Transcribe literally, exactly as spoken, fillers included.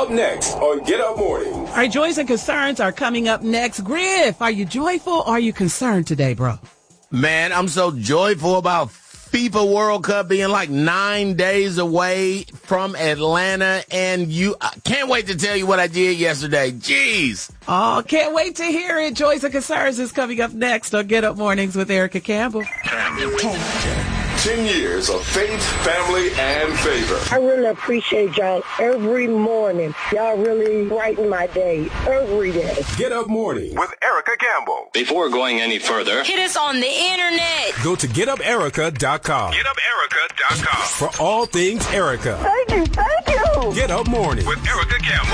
Up next on Get Up Mornings. Our joys and concerns are coming up next. Griff, are you joyful or are you concerned today, bro? Man, I'm so joyful about FIFA World Cup being like nine days away from Atlanta, and you I can't wait to tell you what I did yesterday. Jeez. Oh, can't wait to hear it. Joys and concerns is coming up next on Get Up Mornings with Erica Campbell. Ten years of faith, family, and favor. I really appreciate y'all every morning. Y'all really brighten my day every day. Get Up Mornings with Erica Campbell. Before going any further, hit us on the internet. Go to get up erica dot com. get up erica dot com for all things Erica. Thank you, thank you. Get Up Mornings with Erica Campbell.